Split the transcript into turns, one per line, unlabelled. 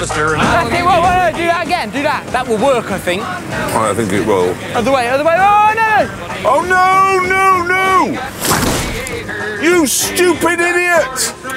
Alistair.
That's it, whoa, do that again, do that. That will work, I think.
I think it will.
Other way, oh no!
Oh no, no, no! You stupid idiot!